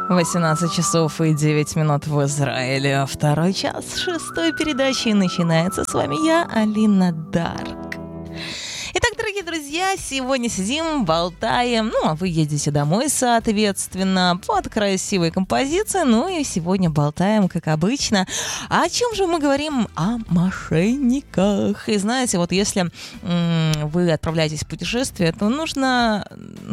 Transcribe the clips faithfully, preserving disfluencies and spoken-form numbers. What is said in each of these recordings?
восемнадцать часов и девять минут в Израиле. Второй час шестой передачи начинается. С вами я, Алина Дарк. Итак, дорогие друзья, сегодня сидим, болтаем. Ну, а вы едете домой, соответственно, под красивой композицией. Ну и сегодня болтаем, как обычно. А о чем же мы говорим? О мошенниках. И знаете, вот если м- вы отправляетесь в путешествие, то нужно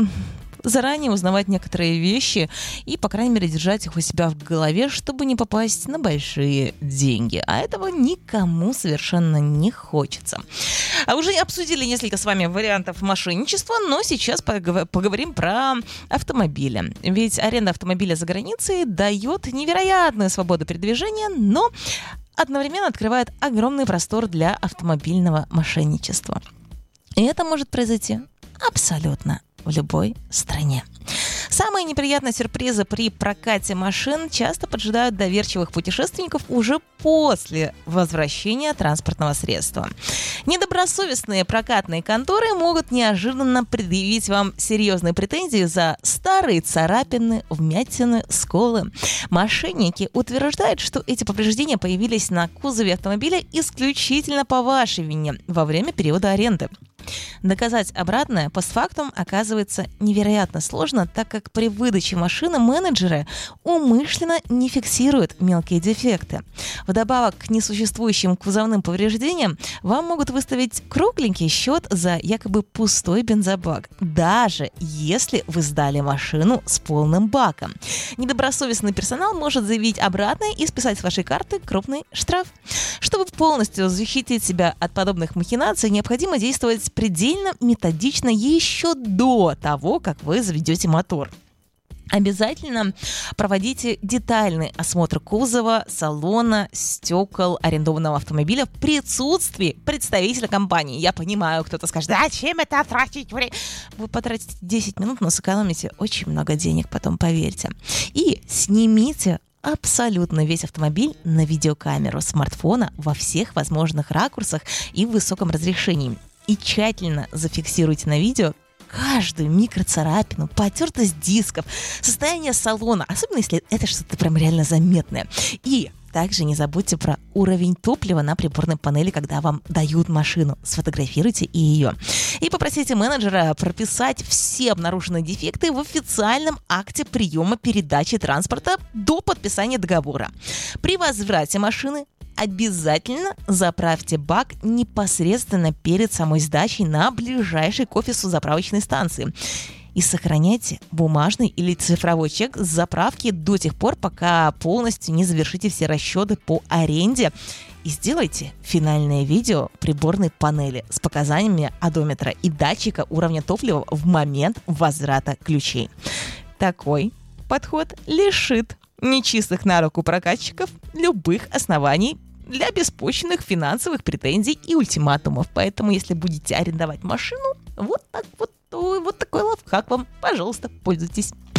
заранее узнавать некоторые вещи и, по крайней мере, держать их у себя в голове, чтобы не попасть на большие деньги. А этого никому совершенно не хочется. А уже обсудили несколько с вами вариантов мошенничества, но сейчас поговорим про автомобили. Ведь аренда автомобиля за границей дает невероятную свободу передвижения, но одновременно открывает огромный простор для автомобильного мошенничества. И это может произойти абсолютно в любой стране. Самые неприятные сюрпризы при прокате машин часто поджидают доверчивых путешественников уже после возвращения транспортного средства. Недобросовестные прокатные конторы могут неожиданно предъявить вам серьезные претензии за старые царапины, вмятины, сколы. Мошенники утверждают, что эти повреждения появились на кузове автомобиля исключительно по вашей вине во время периода аренды. Доказать обратное постфактум оказывается невероятно сложно, так как при выдаче машины менеджеры умышленно не фиксируют мелкие дефекты. Вдобавок к несуществующим кузовным повреждениям вам могут выставить кругленький счет за якобы пустой бензобак, даже если вы сдали машину с полным баком. Недобросовестный персонал может заявить обратное и списать с вашей карты крупный штраф. Чтобы полностью защитить себя от подобных махинаций, необходимо действовать предельно методично еще до того, как вы заведете мотор. Обязательно проводите детальный осмотр кузова, салона, стекол арендованного автомобиля в присутствии представителя компании. Я понимаю, кто-то скажет: зачем это тратить время? Вы потратите десять минут, но сэкономите очень много денег потом, поверьте. И снимите абсолютно весь автомобиль на видеокамеру смартфона во всех возможных ракурсах и в высоком разрешении. И тщательно зафиксируйте на видео каждую микроцарапину, потертость дисков, состояние салона, особенно если это что-то прям реально заметное. И также не забудьте про уровень топлива на приборной панели, когда вам дают машину. Сфотографируйте и ее. И попросите менеджера прописать все обнаруженные дефекты в официальном акте приема передачи транспорта до подписания договора. При возврате машины обязательно заправьте бак непосредственно перед самой сдачей на ближайшей к офису заправочной станции. И сохраняйте бумажный или цифровой чек с заправки до тех пор, пока полностью не завершите все расчеты по аренде. И сделайте финальное видео приборной панели с показаниями одометра и датчика уровня топлива в момент возврата ключей. Такой подход лишит нечистых на руку прокатчиков любых оснований для беспочвенных финансовых претензий и ультиматумов. Поэтому, если будете арендовать машину, вот так вот, то вот такой лайфхак вам, пожалуйста, пользуйтесь.